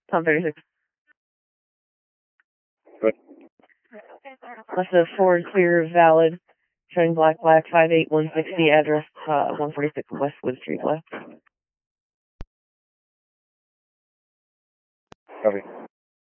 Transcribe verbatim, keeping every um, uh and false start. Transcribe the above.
Tom thirty-six. Good. That's a Ford clear, valid, showing black, black, five eight one sixty, address uh, one forty-six Westwood Street, left. Copy.